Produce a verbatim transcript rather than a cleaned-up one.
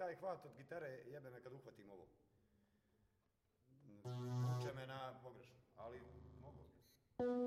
taj hvat od gitare jebena kad uhvatim ovo.